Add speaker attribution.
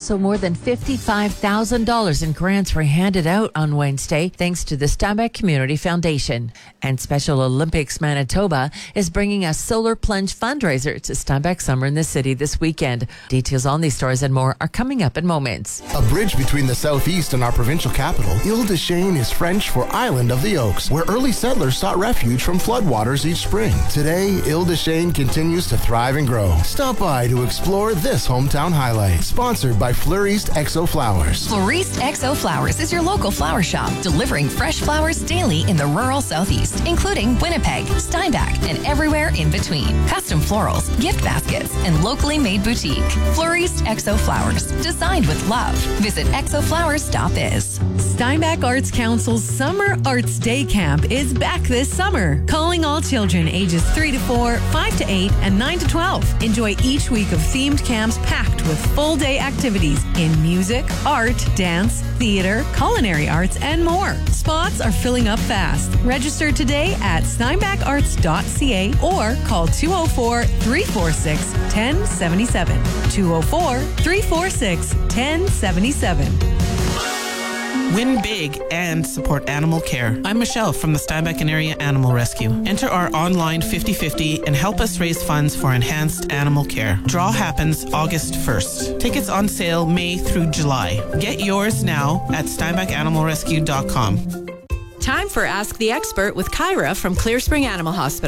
Speaker 1: Also, more than $55,000 in grants were handed out on Wednesday thanks to the Steinbach Community Foundation. And Special Olympics Manitoba is bringing a solar plunge fundraiser to Steinbach Summer in the City this weekend. Details on these stories and more are coming up in moments.
Speaker 2: A bridge between the southeast and our provincial capital, Ile-des-Chênes is French for Island of the Oaks, where early settlers sought refuge from floodwaters each spring. Today, Ile-des-Chênes continues to thrive and grow. Stop by to explore this hometown highlight. Sponsored by Fleuriste Exo Flowers.
Speaker 3: Fleuriste Exo Flowers is your local flower shop, delivering fresh flowers daily in the rural southeast, including Winnipeg, Steinbach, and everywhere in between. Custom florals, gift baskets, and locally made boutique. Fleuriste Exo Flowers, designed with love. Visit exoflowers.biz.
Speaker 4: Steinbach Arts Council's Summer Arts Day Camp is back this summer, calling all children ages 3 to 4, 5 to 8, and 9 to 12. Enjoy each week of themed camps packed with full-day activities in music, art, dance, theater, culinary arts, and more. Spots are filling up fast. Register today at steinbacharts.ca or call 204-346-1077. 204-346-1077.
Speaker 5: Win big and support animal care. I'm Michelle from the Steinbach and Area Animal Rescue. Enter our online 50-50 and help us raise funds for enhanced animal care. Draw happens August 1st. Tickets on sale May through July. Get yours now at steinbachanimalrescue.com.
Speaker 6: Time for Ask the Expert with Kyra from Clear Spring Animal Hospital.